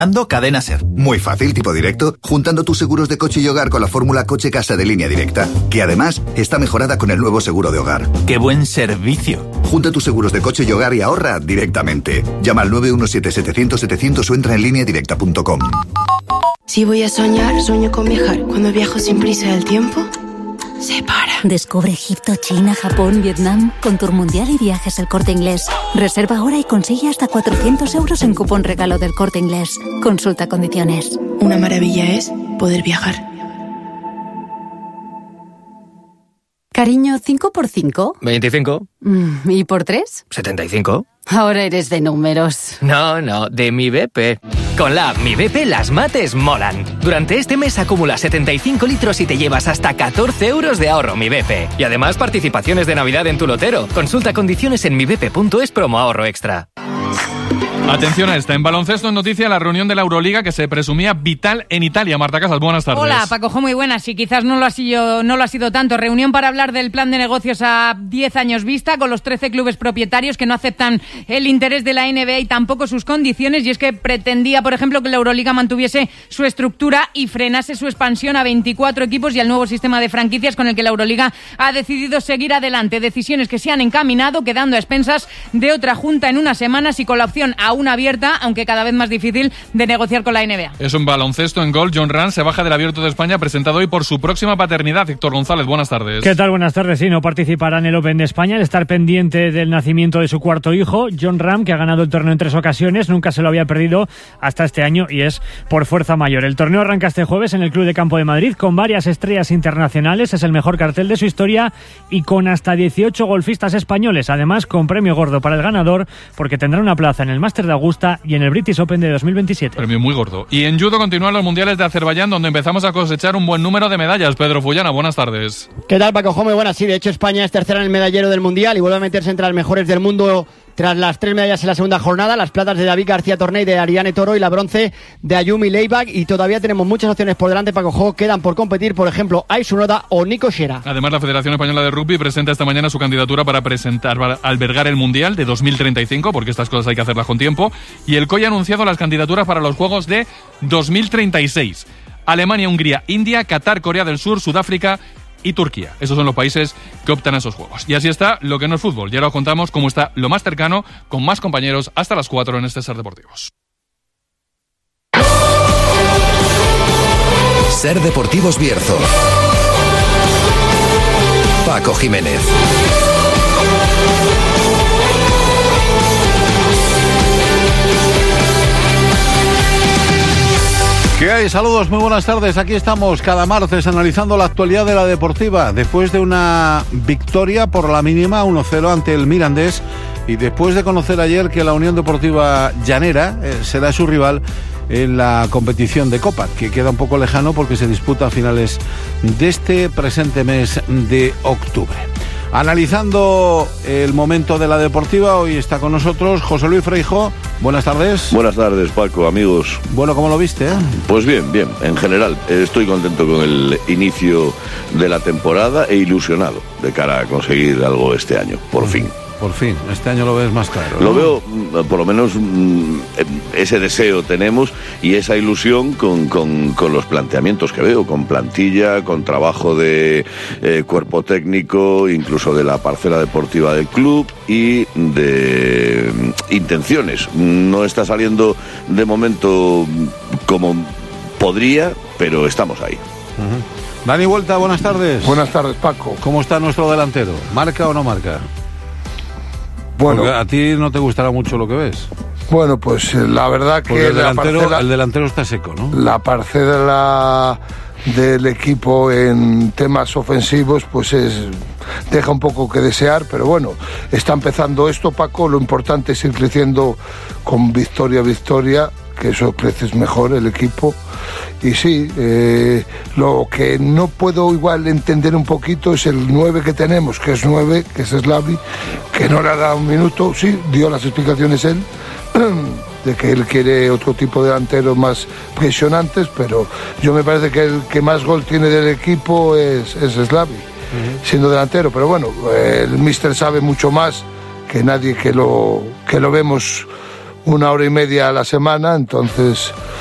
Cadena Ser. Muy fácil, tipo directo, juntando tus seguros de coche y hogar con la fórmula Coche Casa de Línea Directa, que además está mejorada con el nuevo seguro de hogar. ¡Qué buen servicio! Junta tus seguros de coche y hogar y ahorra directamente. Llama al 917-700-700 o entra en lineadirecta.com. Si voy a soñar, sueño con viajar. Cuando viajo sin prisa del tiempo se para. Descubre Egipto, China, Japón, Vietnam con Tour Mundial y Viajes El Corte Inglés. Reserva ahora y consigue hasta 400 euros en cupón regalo del Corte Inglés. Consulta condiciones. Una maravilla es poder viajar. Cariño, ¿5 por 5? 25. ¿Y por 3? 75. Ahora eres de números. No, de Mi BP. Con la app Mi BP las mates molan. Durante este mes acumula 75 litros y te llevas hasta 14 euros de ahorro Mi BP. Y además participaciones de Navidad en tu lotero. Consulta condiciones en mibp.es promo ahorro extra. Atención a esta. En baloncesto en noticia la reunión de la Euroliga que se presumía vital en Italia. Marta Casas, buenas tardes. Hola, Paco, muy buenas. Y quizás no lo ha sido tanto. Reunión para hablar del plan de negocios a 10 años vista con los 13 clubes propietarios que no aceptan el interés de la NBA y tampoco sus condiciones. Y es que pretendía, por ejemplo, que la Euroliga mantuviese su estructura y frenase su expansión a 24 equipos y al nuevo sistema de franquicias con el que la Euroliga ha decidido seguir adelante. Decisiones que se han encaminado, quedando a expensas de otra junta en unas semanas y con la opción aún abierta, aunque cada vez más difícil, de negociar con la NBA. Es un baloncesto en gol. Jon Rand se baja del Abierto de España, presentado hoy por su próxima paternidad. Héctor González, buenas tardes. ¿Qué tal? Buenas tardes. Sí, no participará en el Open de España al estar pendiente del nacimiento de su cuarto hijo. Jon Rand, que ha ganado el torneo en 3 ocasiones, nunca se lo había perdido hasta este año y es por fuerza mayor. El torneo arranca este jueves en el Club de Campo de Madrid con varias estrellas internacionales. Es el mejor cartel de su historia y con hasta 18 golfistas españoles. Además, con premio gordo para el ganador, porque tendrá una plaza en el Máster de Augusta y en el British Open de 2027. Premio muy gordo. Y en judo continúan los mundiales de Azerbaiyán, donde empezamos a cosechar un buen número de medallas. Pedro Fullana, buenas tardes. ¿Qué tal, Paco? Muy buenas. Sí, de hecho España es tercera en el medallero del mundial y vuelve a meterse entre las mejores del mundo tras las 3 medallas en la segunda jornada, las platas de David García Torné y de Ariane Toro y la bronce de Ayumi Leibach, y todavía tenemos muchas opciones por delante, Paco. Quedan por competir, por ejemplo, Aisu Noda o Nico Xera. Además, la Federación Española de Rugby presenta esta mañana su candidatura para albergar el Mundial de 2035, porque estas cosas hay que hacerlas con tiempo, y el COI ha anunciado las candidaturas para los Juegos de 2036. Alemania, Hungría, India, Qatar, Corea del Sur, Sudáfrica y Turquía. Esos son los países que optan a esos juegos. Y así está lo que no es fútbol. Ya lo contamos cómo está lo más cercano, con más compañeros, hasta las 4 en este Ser Deportivos. Ser Deportivos Bierzo. Paco Jiménez. ¿Qué hay? Saludos, muy buenas tardes. Aquí estamos cada martes analizando la actualidad de la deportiva. Después de una victoria por la mínima 1-0 ante el Mirandés y después de conocer ayer que la Unión Deportiva Llanera será su rival en la competición de Copa, que queda un poco lejano porque se disputa a finales de este presente mes de octubre. Analizando el momento de la deportiva, hoy está con nosotros José Luis Freijo. Buenas tardes. Buenas tardes, Paco, amigos. Bueno, ¿cómo lo viste? Pues bien, en general. Estoy contento con el inicio de la temporada e ilusionado de cara a conseguir algo este año, por fin. Por fin, este año lo ves más claro, ¿no? Lo veo, por lo menos ese deseo tenemos y esa ilusión con los planteamientos que veo, con plantilla, con trabajo de cuerpo técnico, incluso de la parcela deportiva del club y de intenciones. No está saliendo de momento como podría, pero estamos ahí. Dani Vuelta, buenas tardes. Buenas tardes, Paco. ¿Cómo está nuestro delantero? ¿Marca o no marca? Bueno, porque a ti no te gustará mucho lo que ves. Bueno, pues la verdad que el delantero está seco, ¿no? La parcela del equipo en temas ofensivos pues deja un poco que desear, pero bueno, está empezando esto, Paco. Lo importante es ir creciendo con victoria a victoria, que eso creces mejor el equipo. Y sí, lo que no puedo igual entender un poquito es el 9 que tenemos, que es 9, que es Slavi, que no le ha dado un minuto. Sí, dio las explicaciones él, de que él quiere otro tipo de delanteros más presionantes, pero yo me parece que el que más gol tiene del equipo es Slavi, siendo delantero. Pero bueno, el míster sabe mucho más que nadie que lo vemos 1 hora y media a la semana, entonces